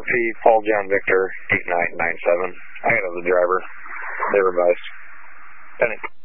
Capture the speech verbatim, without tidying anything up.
P, Paul John Victor, eight nine nine seven. I got the driver. They revised. Penny.